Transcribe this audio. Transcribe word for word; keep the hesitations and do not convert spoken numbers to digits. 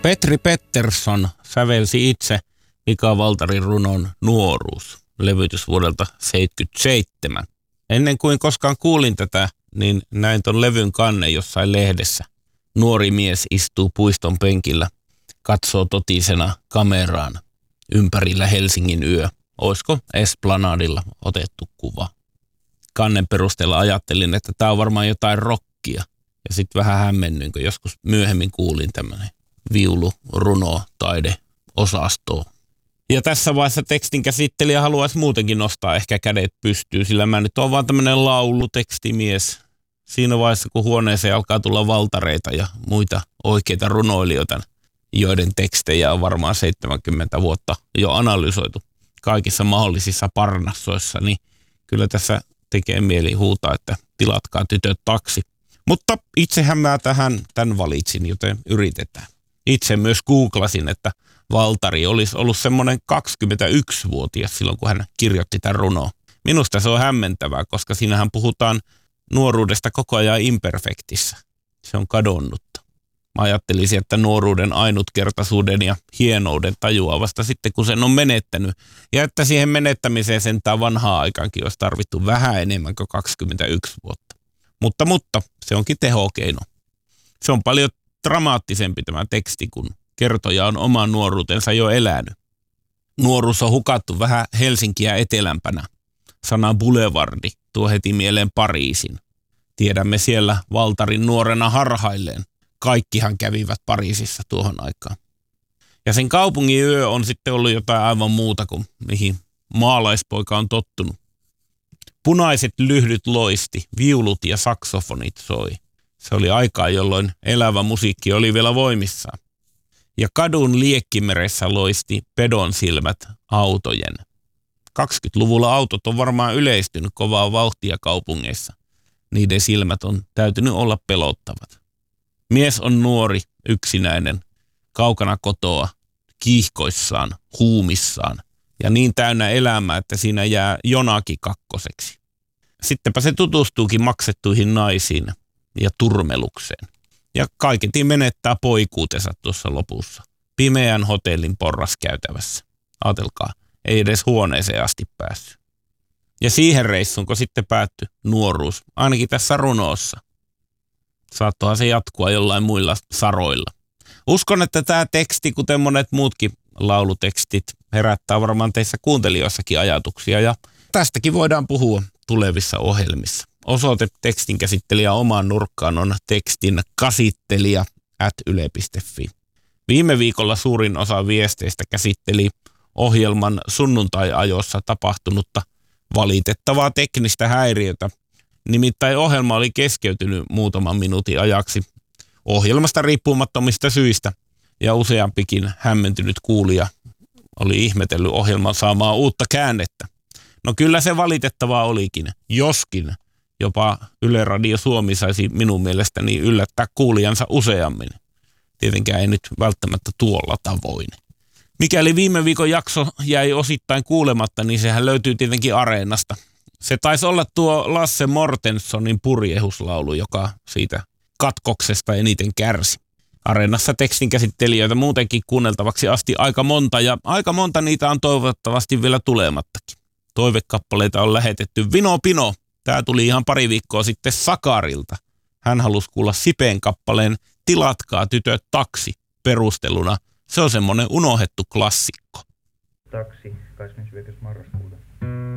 Petri Pettersson sävelsi itse Mika Waltarin runon Nuoruus, levytys vuodelta seitsemänkymmentäseitsemän. Ennen kuin koskaan kuulin tätä, niin näin ton levyn kannen jossain lehdessä. Nuori mies istuu puiston penkillä, katsoo totisena kameraan. Ympärillä Helsingin yö. Oisko Esplanadilla otettu kuva? Kannen perusteella ajattelin, että tää on varmaan jotain rockia. Ja sitten vähän hämmennyin, kun joskus myöhemmin kuulin tämmönen viulu, runo, taide, osasto. Ja tässä vaiheessa tekstin käsittelijä haluaisi muutenkin nostaa ehkä kädet pystyyn, sillä mä nyt oon vaan tämmönen laulutekstimies. Siinä vaiheessa, kun huoneeseen alkaa tulla valtareita ja muita oikeita runoilijoita, joiden tekstejä on varmaan seitsemänkymmentä vuotta jo analysoitu kaikissa mahdollisissa parnassoissa, niin kyllä tässä tekee mieli huutaa, että tilatkaa tytöt taksi. Mutta itsehän mä tähän tämän valitsin, joten yritetään. Itse myös googlasin, että Waltari olisi ollut semmoinen kaksikymmentäyksivuotias silloin, kun hän kirjoitti tämän runoa. Minusta se on hämmentävää, koska siinähän puhutaan nuoruudesta koko ajan imperfektissä. Se on kadonnutta. Mä ajattelisin, että nuoruuden ainutkertaisuuden ja hienouden tajuaa vasta sitten, kun sen on menettänyt. Ja että siihen menettämiseen sentään vanhaa aikaankin olisi tarvittu vähän enemmän kuin kaksikymmentäyksi vuotta. Mutta, mutta se onkin tehokeino. Se on paljon dramaattisempi tämä teksti, kun kertoja on oman nuoruutensa jo elänyt. Nuoruus on hukattu vähän Helsinkiä etelämpänä. Sana boulevardi tuo heti mieleen Pariisin. Tiedämme siellä Waltarin nuorena harhailleen. Kaikkihan kävivät Pariisissa tuohon aikaan. Ja sen kaupungin yö on sitten ollut jotain aivan muuta kuin mihin maalaispoika on tottunut. Punaiset lyhdyt loisti, viulut ja saksofonit soi. Se oli aikaa, jolloin elävä musiikki oli vielä voimissaan. Ja kadun liekkimeressä loisti pedon silmät autojen. kaksikymmentäluvulla autot on varmaan yleistynyt kovaa vauhtia kaupungeissa. Niiden silmät on täytynyt olla pelottavat. Mies on nuori, yksinäinen, kaukana kotoa, kiihkoissaan, huumissaan ja niin täynnä elämää, että siinä jää jonakin kakkoseksi. Sittenpä se tutustuukin maksettuihin naisiin ja turmelukseen. Ja kaiketi menettää poikuutensa tuossa lopussa. Pimeän hotellin porraskäytävässä. Aatelkaa, ei edes huoneeseen asti päässyt. Ja siihen reissuunko sitten päättyi nuoruus, ainakin tässä runoossa. Saattohan se jatkua jollain muilla saroilla. Uskon, että tämä teksti, kuten monet muutkin laulutekstit, herättää varmaan teissä kuuntelijoissakin ajatuksia. Ja tästäkin voidaan puhua tulevissa ohjelmissa. Osoite tekstin käsittelijä omaan nurkkaan on tekstin kasittelija at yle piste fi. Viime viikolla suurin osa viesteistä käsitteli ohjelman sunnuntai-ajossa tapahtunutta valitettavaa teknistä häiriötä. Nimittäin ohjelma oli keskeytynyt muutaman minuutin ajaksi ohjelmasta riippumattomista syistä ja useampikin hämmentynyt kuulija oli ihmetellyt ohjelman saamaa uutta käännettä. No kyllä se valitettavaa olikin, joskin jopa Yle Radio Suomi saisi minun mielestäni yllättää kuulijansa useammin. Tietenkään ei nyt välttämättä tuolla tavoin. Mikäli viime viikon jakso jäi osittain kuulematta, niin sehän löytyy tietenkin Areenasta. Se taisi olla tuo Lasse Mortenssonin purjehuslaulu, joka siitä katkoksesta eniten kärsi. Areenassa tekstinkäsittelijöitä muutenkin kuunneltavaksi asti aika monta, ja aika monta niitä on toivottavasti vielä tulemattakin. Toivekappaleita on lähetetty Vino Pino. Tämä tuli ihan pari viikkoa sitten Sakarilta. Hän halusi kuulla Sipeen kappaleen Tilatkaa tytöt taksi perusteluna. Se on semmoinen unohdettu klassikko. Taksi, kahdeskymmenesyhdeksäs marraskuuta.